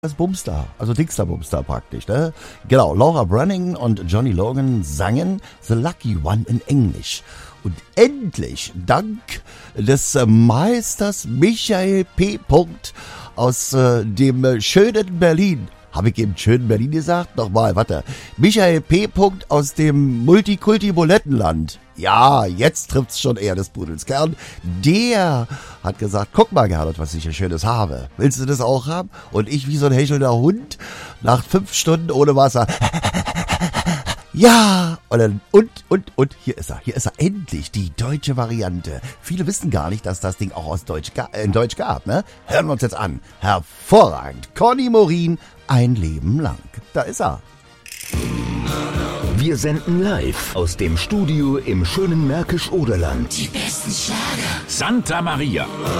Das Bumster, also Dingster Bumster praktisch, ne? Genau, Laura Branigan und Johnny Logan sangen The Lucky One in Englisch. Und endlich, dank des Meisters Michael P. aus dem schönen Berlin. Habe ich eben schönen Berlin gesagt? Nochmal, warte. Michael P. aus dem Multikulti-Bulettenland. Ja, jetzt trifft's schon eher des Pudels Kern. Der hat gesagt, guck mal, Gerhard, was ich hier Schönes habe. Willst du das auch haben? Und ich wie so ein hechelnder Hund nach 5 Stunden ohne Wasser. Ja, und hier ist er endlich, die deutsche Variante. Viele wissen gar nicht, dass das Ding auch in Deutsch gab, ne? Hören wir uns jetzt an. Hervorragend. Conny Morin, ein Leben lang. Da ist er. Wir senden live aus dem Studio im schönen Märkisch-Oderland. Die besten Schlager. Santa Maria.